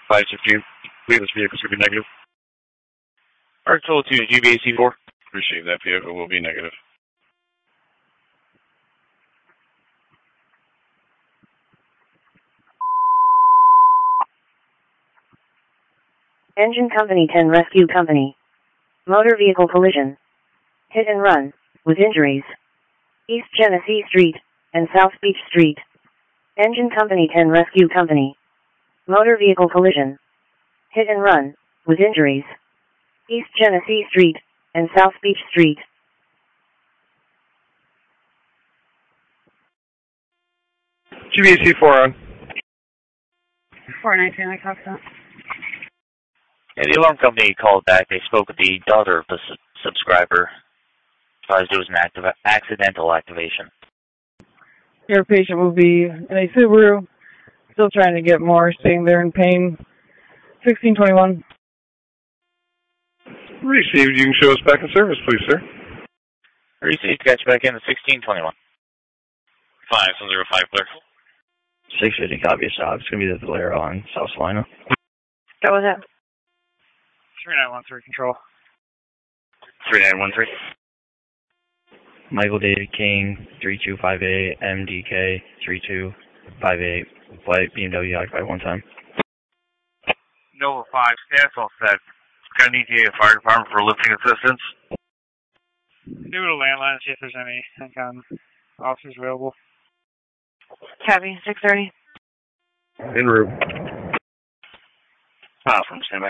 516. Believe this vehicle should be negative. Park total to GBAC4. Appreciate that vehicle will be negative. Engine Company 10 Rescue Company. Motor vehicle collision. Hit and run, with injuries. East Genesee Street, and South Beach Street. Engine Company 10 Rescue Company. Motor vehicle collision. Hit and run, with injuries. East Genesee Street, and South Beach Street. GBAC4 on. 419, I copy that. Yeah, the alarm company called back. They spoke with the daughter of the subscriber. Advised it was an accidental activation. Your patient will be in a Subaru, still trying to get more, staying there in pain. 1621. Received. You can show us back in service, please, sir. Received. Got you back in the 1621. 505, clear. 650, copy a stop. It's going to be the Valero on South Salina. That was it. 3913, control. 3913. Michael David King, 3258, MDK, 3258, flight BMW occupied one time. Nova 5, status all set. Got an ETA fire department for lifting assistance. Do it a landline and see if there's any officers available. Copy, 630. En route. From standby.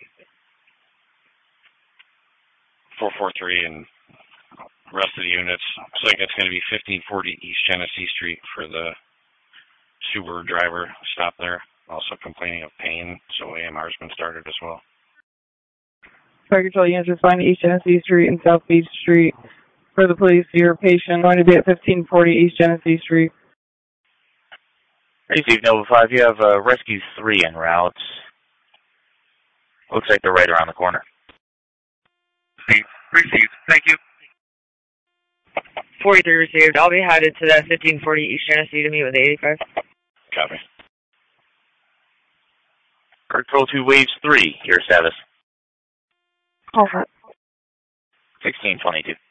443 and rest of the units. Looks like it's going to be 1540 East Genesee Street for the Subaru driver. Stop there. Also complaining of pain, so AMR's been started as well. Fire control units respond to East Genesee Street and South Beach Street. For the police, your patient going to be at 1540 East Genesee Street. Received, Nova 5. You have Rescue 3 en route. Looks like they're right around the corner. Received. Thank you. 43 received. I'll be headed to that 1540 East Genesee to meet with the 85. Copy. Park Patrol 2 Waves 3, your status. Over. 1622.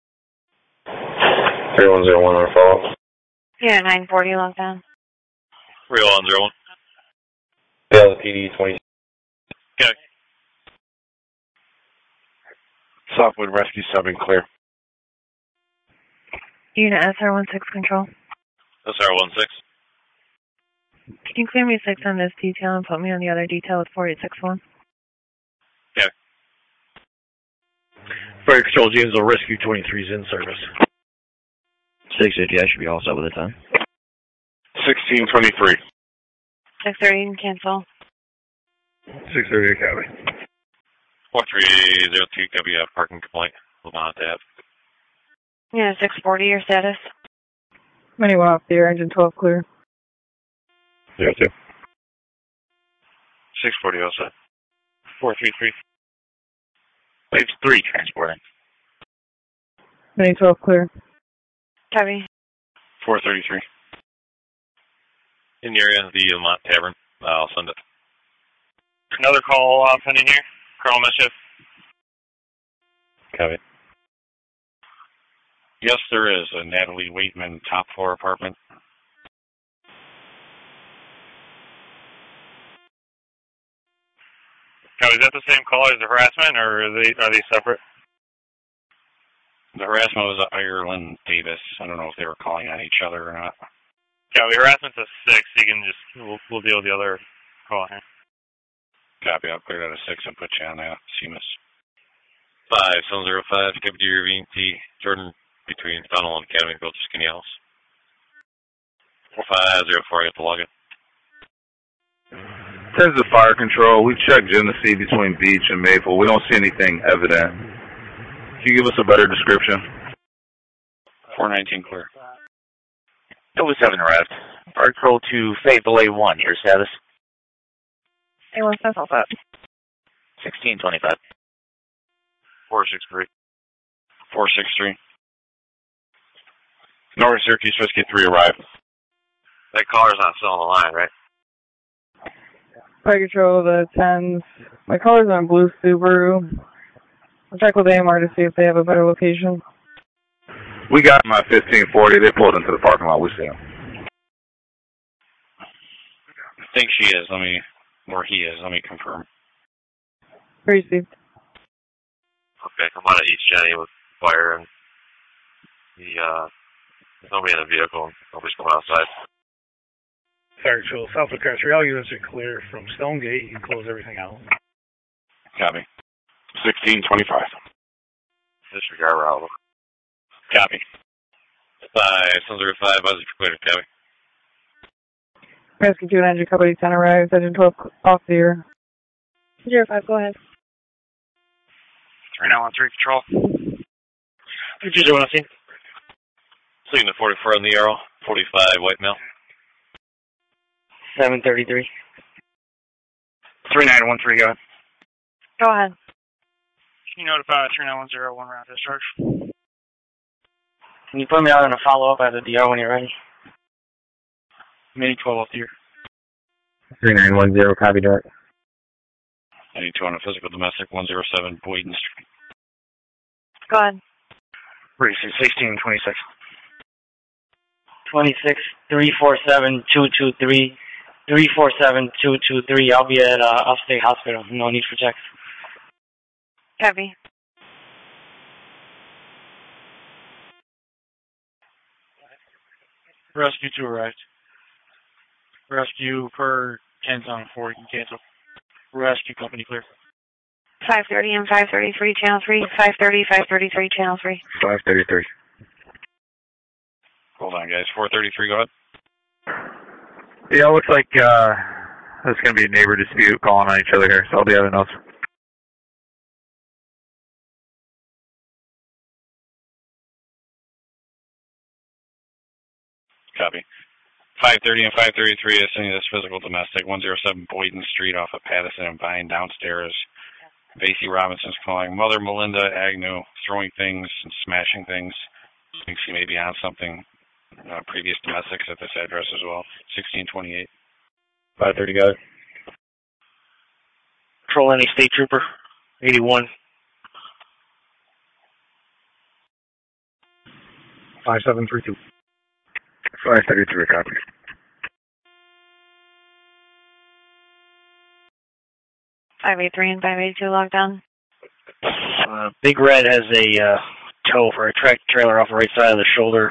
3101 on follow. Yeah, 940 lockdown. 3101. Yeah, PD 20. Okay. Southwood Rescue subbing clear. Unit SR16 control. SR16. Can you clear me 6 on this detail and put me on the other detail with 4861? Okay. Fire control units of Rescue 23 is in service. 650, I should be all set with the time. 1623. 630, you can cancel. 630, copy. 4302, copy a parking complaint. Lamont Ave. Yeah, 640, your status. Anyone off the air, engine 12 clear. 02. 640 also. 433. Waves 3 transporting. Mini 12 clear. Copy. 433. In the area of the Lamont Tavern. I'll send it. Another call pending here. Colonel Mischief. Copy. Yes, there is a Natalie Waitman top floor apartment. Now, is that the same call as the harassment, or are they separate? The harassment was Ireland Davis. I don't know if they were calling on each other or not. Yeah, the harassment's a 6. You can just we'll deal with the other call here. Copy. I'll clear that at 6 and put you on that. CMS. 5705. Deputy Irving T. Jordan between Funnel and Academy Built Skinny House. 4504. I got the login. In terms of fire control, we checked Genesee between Beach and Maple. We don't see anything evident. Can you give us a better description? 419 clear. Nova 7 arrived. Park Patrol 2 Fayetteville A1, your status. A1 says all that. 1625. 463. 463. North Syracuse Rescue 3 arrived. That caller's not still on the line, right? Fire Control, the 10s. My color's on blue Subaru. I'll check with AMR to see if they have a better location. We got them at 1540. They pulled into the parking lot. We see them. I think she is. Or he is. Let me confirm. Received. Okay, I'm on at East Jenny with fire, and there's nobody in the vehicle. Nobody's coming outside. Fire Control, South of Carter. All units are clear from Stonegate. You can close everything out. Copy. 1625. Disregard route. Copy. 505, buzzer clear. Copy. Rescue 2 and Engine Company 10 arrives. Engine 12 off the air. 05, go ahead. 3913 Control. 201, Seeing the 44 on the arrow. 45 white male. 733. 3913, go ahead. Go ahead. Can you notify 3910 one round discharge? Can you put me out on a follow-up at the DR when you're ready? Mini 12 off the air. 3910, copy direct. 92 on a physical domestic, 107 Boyden Street. Go ahead. Receive 1626. 26 347 223 347 223. I'll be at Upstate Hospital. No need for checks. Copy. Rescue 2 arrived. Rescue per 10's on 4, you can cancel. Rescue company clear. 530 and 533, channel 3. 530, 533, channel 3. 533. Hold on, guys. 433, go ahead. Yeah, it looks like there's going to be a neighbor dispute calling on each other here, so I'll be having those. Copy. 530 and 533 is sending this physical domestic, 107 Boyden Street off of Patterson and Vine downstairs. Vasey Robinson's calling. Mother Melinda Agnew throwing things and smashing things. Thinks she may be on something. Previous domestics at this address as well. 1628. 530, got it. Control any state trooper. 81. 5732. 533, copy. .583 and 582 locked on. Big Red has a tow for a tractor trailer off the right side of the shoulder.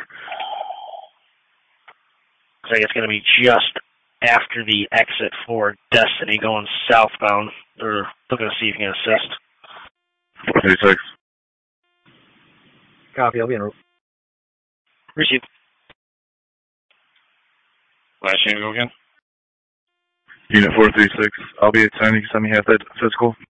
Looks like it's going to be just after the exit for Destiny going southbound. They're looking to see if you can assist. 36. Copy, I'll be en route. Received. Last name go again? Unit 436. I'll be at 10. You can send me half that physical.